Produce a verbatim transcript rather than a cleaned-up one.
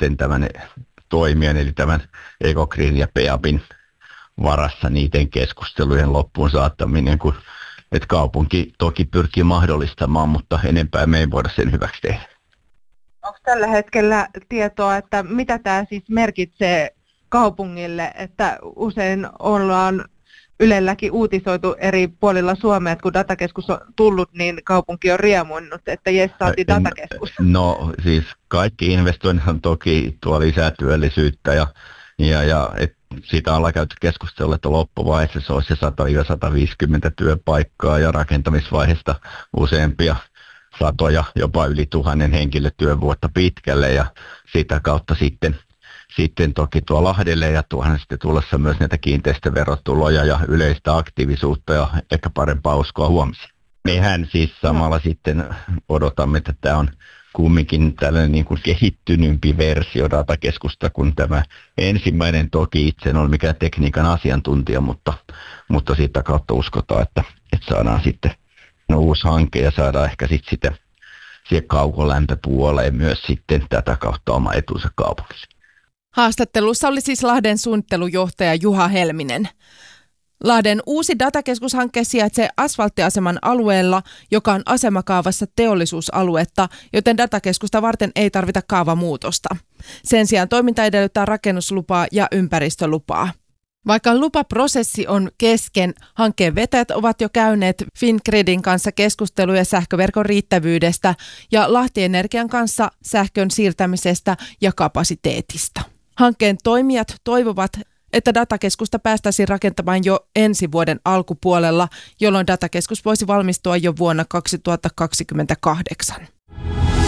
sitten tämän toimijan, eli tämän Ecogreen ja Peabin varassa niiden keskustelujen loppuun saattaminen, kun että kaupunki toki pyrkii mahdollistamaan, mutta enempää me ei voida sen hyväksi tehdä. Onko tällä hetkellä tietoa, että mitä tämä siis merkitsee kaupungille, että usein ollaan Ylelläkin uutisoitu eri puolilla Suomea, että kun datakeskus on tullut, niin kaupunki on riemunnut, että jes, saatiin datakeskus. No siis kaikki investoinnit toki tuo lisää työllisyyttä ja, ja, ja et siitä ollaan käyty keskustelua, että loppuvaiheessa se olisi sata sata viisikymmentä työpaikkaa ja rakentamisvaiheesta useampia satoja, jopa yli tuhannen henkilötyövuotta pitkälle ja sitä kautta sitten Sitten toki tuo Lahdelle ja tuohan sitten tulossa myös näitä kiinteistöverotuloja ja yleistä aktiivisuutta ja ehkä parempaa uskoa huomisia. Mehän siis samalla no. sitten odotamme, että tämä on kumminkin tällainen niin kuin kehittyneempi versio datakeskusta kuin tämä ensimmäinen. Toki itse en ole mikään tekniikan asiantuntija, mutta, mutta siitä kautta uskotaan, että, että saadaan sitten no, uusi hanke ja saadaan ehkä sitten sitä siihen kaukolämpöpuoleen myös sitten tätä kautta oma etunsa kaupungissa. Haastattelussa oli siis Lahden suunnittelujohtaja Juha Helminen. Lahden uusi datakeskushanke sijaitsee asfalttiaseman alueella, joka on asemakaavassa teollisuusaluetta, joten datakeskusta varten ei tarvita kaavamuutosta. Sen sijaan toiminta edellyttää rakennuslupaa ja ympäristölupaa. Vaikka lupaprosessi on kesken, hankkeen vetäjät ovat jo käyneet Fingridin kanssa keskusteluja sähköverkon riittävyydestä ja Lahti Energian kanssa sähkön siirtämisestä ja kapasiteetista. Hankkeen toimijat toivovat, että datakeskusta päästäisiin rakentamaan jo ensi vuoden alkupuolella, jolloin datakeskus voisi valmistua jo vuonna kaksituhattakaksikymmentäkahdeksan.